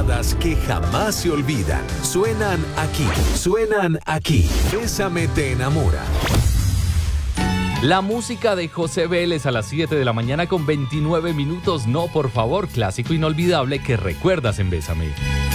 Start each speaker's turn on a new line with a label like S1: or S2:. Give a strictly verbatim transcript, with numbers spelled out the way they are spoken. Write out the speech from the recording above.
S1: baladas que jamás se olvidan. Suenan aquí, suenan aquí. Bésame te enamora.
S2: La música de José Vélez a las siete de la mañana con veintinueve minutos. No, por favor, clásico inolvidable que recuerdas en Bésame.